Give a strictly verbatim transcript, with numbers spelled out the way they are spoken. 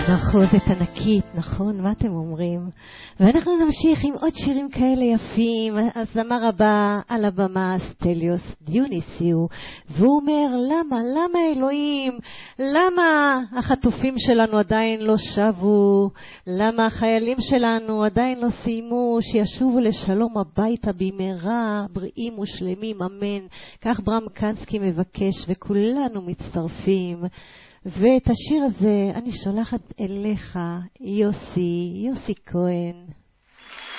מחוזת ענקית, נכון? מה אתם אומרים? ואנחנו נמשיך עם עוד שירים כאלה יפים. הזמר הבא על הבמה, סטליוס דיוניסיו, והוא אומר, למה, למה אלוהים? למה החטופים שלנו עדיין לא שבו? למה החיילים שלנו עדיין לא סיימו? שישובו לשלום הביתה במהרה, בריאים ושלמים, אמן. כך ברם קנסקי מבקש, וכולנו מצטרפים. ואת השיר הזה אני שולחת אליך, יוסי, יוסי כהן.